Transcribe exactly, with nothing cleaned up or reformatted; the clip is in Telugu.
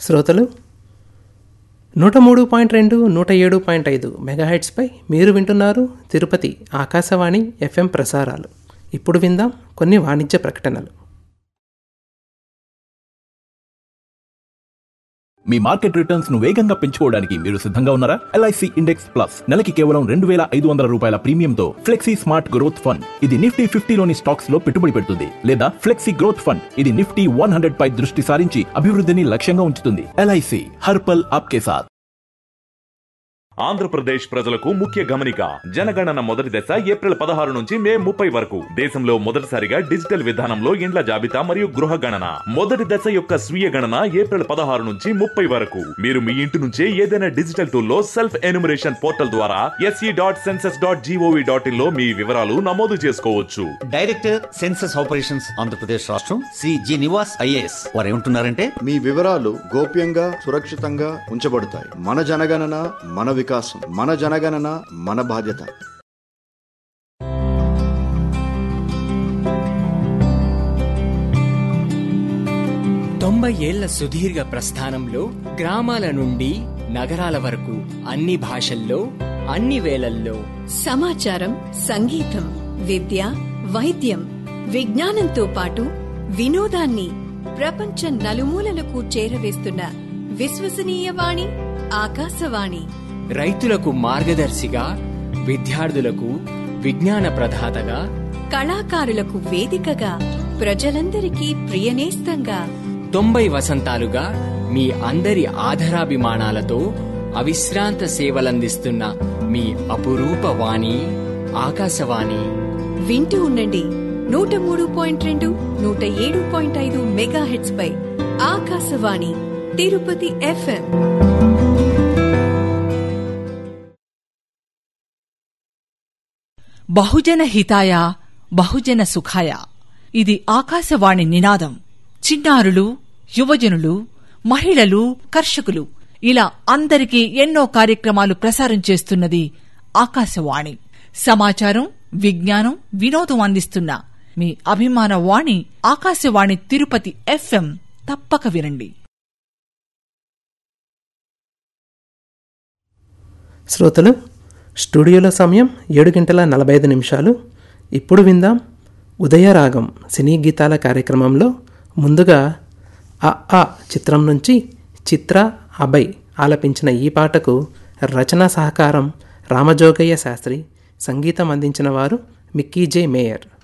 శ్రోతలు నూట మూడు పాయింట్ రెండు నూట ఏడు పాయింట్ ఐదు మెగాహెట్స్పై మీరు వింటున్నారు తిరుపతి ఆకాశవాణి ఎఫ్ఎం ప్రసారాలు. ఇప్పుడు విందాం కొన్ని వాణిజ్య ప్రకటనలు. మీ మార్కెట్ రిటర్న్స్ ను వేగంగా పెంచుకోవడానికి మీరు సిద్ధంగా ఉన్నారా? ఎల్ఐసి ఇండెక్స్ ప్లస్ నెలకి కేవలం రెండు వేల ఐదు వందల రూపాయల ప్రీమియంతో ఫ్లెక్సీ స్మార్ట్ గ్రోత్ ఫండ్. ఇది నిఫ్టీ ఫిఫ్టీలోని స్టాక్స్ లో పెట్టుబడి పెడుతుంది. లేదా ఫ్లెక్సీ గ్రోత్ ఫండ్, ఇది నిఫ్టీ వన్ హండ్రెడ్ పై దృష్టి సారించి అభివృద్ధిని లక్ష్యంగా ఉంచుతుంది. ఎల్ఐసి హర్పల్ ఆప్కే సాథ్. ఆంధ్రప్రదేశ్ ప్రజలకు ముఖ్య గమనిక. జనగణన మొదటి దశ ఏప్రిల్ పదహారు నుంచి మే ముప్పై వరకు దేశంలో మొదటిసారిగా డిజిటల్ విధానంలో ఇండ్ల జాబితా మరియు గృహ గణన. మొదటి దశ యొక్క స్వీయ గణన ఏప్రిల్ పదహారు నుంచి ముప్పై వరకు. మీరు మీ ఇంటి నుంచే ఏదైనా డిజిటల్ టూల్లో సెల్ఫ్ ఎన్యూమరేషన్ పోర్టల్ ద్వారా SE dot census dot GOV dot in లో మీ వివరాలు నమోదు చేసుకోవచ్చు. డైరెక్టర్ సెన్సస్ ఆపరేషన్స్ ఆంధ్రప్రదేశ్ రాష్ట్రం శ్రీ జి నివాస్ ఐఏఎస్ వారు ఏమంటున్నారంటే, మీ వివరాలు గోప్యంగా సురక్షితంగా ఉంచబడతాయి. మన జనగణన మన వికాసం, మన జనగణన మన బాధ్యత. తొంభై ఏళ్ల సుదీర్ఘ ప్రస్థానంలో గ్రామాల నుండి నగరాల వరకు అన్ని భాషల్లో అన్ని వేళల్లో సమాచారం, సంగీతం, విద్య, వైద్యం, విజ్ఞానంతో పాటు వినోదాన్ని ప్రపంచ నలుమూలలకు చేరవేస్తున్న విశ్వసనీయ వాణి ఆకాశవాణి. రైతులకు మార్గదర్శిగా, విద్యార్థులకు విజ్ఞాన ప్రదాతగా, కళాకారులకు వేదికగా, ప్రజలందరికీ ప్రియనేస్తంగా తొంభై వసంతాలుగా మీ అందరి ఆధరాభిమానాలతో అవిశ్రాంత సేవలందిస్తున్న మీ అపురూప వాణి ఆకాశవాణి. వింటూ ఉండండి నూట మూడు పాయింట్ రెండు నూట ఏడు పాయింట్ ఐదు మెగా హెట్స్ పై ఆకాశవాణి తిరుపతి ఎఫ్ఎం. బహుజన హితాయ బహుజన సుఖాయ, ఇది ఆకాశవాణి నినాదం. చిన్నారులు, యువజనులు, మహిళలు, కర్షకులు ఇలా అందరికీ ఎన్నో కార్యక్రమాలు ప్రసారం చేస్తున్నది ఆకాశవాణి. సమాచారం, విజ్ఞానం, వినోదం అందిస్తున్న మీ అభిమాన వాణి ఆకాశవాణి తిరుపతి ఎఫ్ఎం. తప్పక వినండి. శ్రోతలు, స్టూడియోలో సమయం ఏడు గంటల నలభై ఐదు నిమిషాలు. ఇప్పుడు విందాం ఉదయరాగం సినీ గీతాల కార్యక్రమంలో ముందుగా అ ఆ చిత్రం నుంచి చిత్ర, అభయ్ ఆలపించిన ఈ పాటకు రచనా సహకారం రామజోగయ్య శాస్త్రి, సంగీతం అందించిన వారు మిక్కీ జే మేయర్.